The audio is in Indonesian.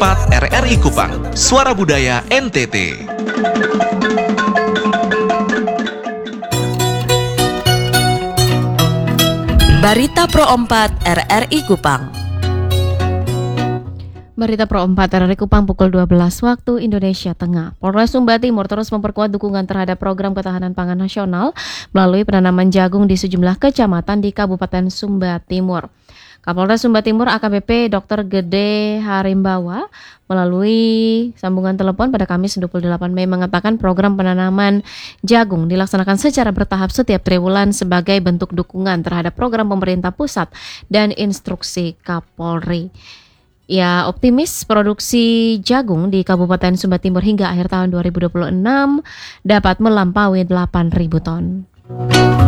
Pro 4 RRI Kupang, Suara Budaya NTT. Berita Pro 4 RRI Kupang. Berita Pro 4 RRI Kupang pukul 12 waktu Indonesia Tengah. Polres Sumba Timur terus memperkuat dukungan terhadap program ketahanan pangan nasional melalui penanaman jagung di sejumlah kecamatan di Kabupaten Sumba Timur. Kapolres Sumba Timur AKBP Dr. Gede Harimbawa melalui sambungan telepon pada Kamis 28 Mei mengatakan program penanaman jagung dilaksanakan secara bertahap setiap triwulan sebagai bentuk dukungan terhadap program pemerintah pusat dan instruksi Kapolri. Ia optimis produksi jagung di Kabupaten Sumba Timur hingga akhir tahun 2026 dapat melampaui 8.000 ton.